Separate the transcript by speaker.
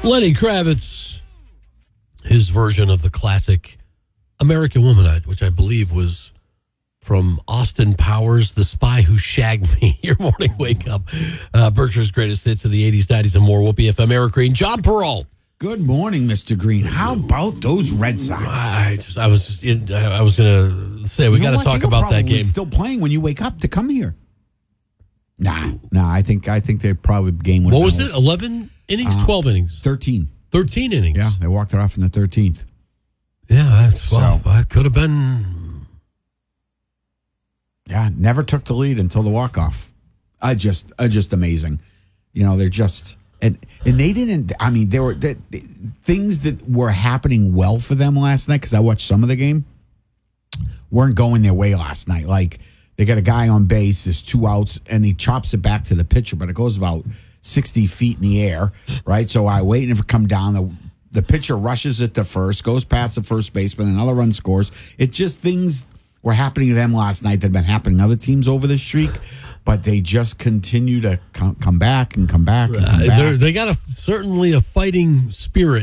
Speaker 1: Lenny Kravitz, his version of the classic American Woman, which I believe was from Austin Powers, The Spy Who Shagged Me. Your morning wake up. Berkshire's greatest hits of the 80s, 90s, and more. Whoopi FM, Eric Green, John Peralt.
Speaker 2: Good morning, Mr. Green. How about those Red Sox?
Speaker 1: I was going to say, we got to talk about that game.
Speaker 2: Still playing when you wake up to come here. Nah. I think they probably game.
Speaker 1: What was it? 11 innings, 12 innings,
Speaker 2: 13
Speaker 1: innings.
Speaker 2: Yeah, they walked it off in the 13th.
Speaker 1: Yeah, that could have been.
Speaker 2: Yeah, never took the lead until the walk off. Just amazing. They're just. And they didn't. I mean, there were things that were happening well for them last night because I watched some of the game. Weren't going their way last night. Like they got a guy on base, there's 2 outs, and he chops it back to the pitcher, but it goes about 60 feet in the air, right? So I waiting for it to come down. The pitcher rushes it to first, goes past the first baseman, another run scores. It just things were happening to them last night that have been happening to other teams over the streak. But they just continue to come back and come back and come back.
Speaker 1: They got certainly a fighting spirit